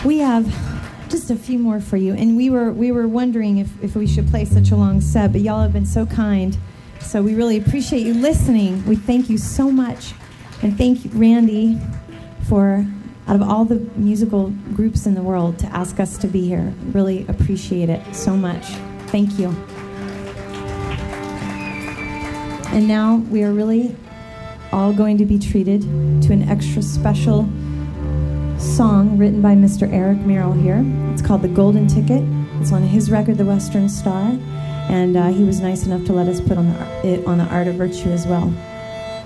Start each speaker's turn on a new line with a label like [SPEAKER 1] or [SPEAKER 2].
[SPEAKER 1] We have just a few more for you, and we were wondering if we should play such a long set, but y'all have been so kind, so we really appreciate you listening. We thank you so much, and thank you, Randy, for, out of all the musical groups in the world, to ask us to be here. Really appreciate it so much. Thank you. And now we are really all going to be treated to an extra special song written by Mr. Eric Merrill here. It's called The Golden Ticket. It's on his record, The Western Star, and he was nice enough to let us put it on the Art of Virtue as well.